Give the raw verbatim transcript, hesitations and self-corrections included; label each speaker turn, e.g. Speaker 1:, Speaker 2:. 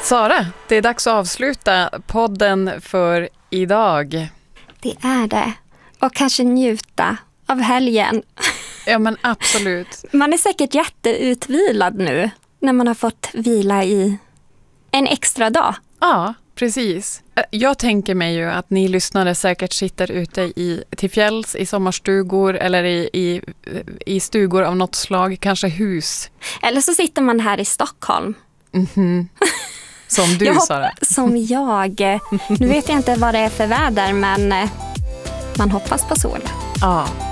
Speaker 1: Sara, det är dags att avsluta podden för idag.
Speaker 2: Det är det. Och kanske njuta av helgen.
Speaker 1: Ja, men absolut.
Speaker 2: Man är säkert jätteutvilad nu när man har fått vila i en extra dag.
Speaker 1: Ja, precis. Jag tänker mig ju att ni lyssnare säkert sitter ute i, till fjälls, i sommarstugor eller i, i, i stugor av något slag, kanske hus.
Speaker 2: Eller så sitter man här i Stockholm.
Speaker 1: Mm-hmm. Som du,
Speaker 2: jag
Speaker 1: Sara.
Speaker 2: Som jag. Nu vet jag inte vad det är för väder, men man hoppas på sol.
Speaker 1: Ja.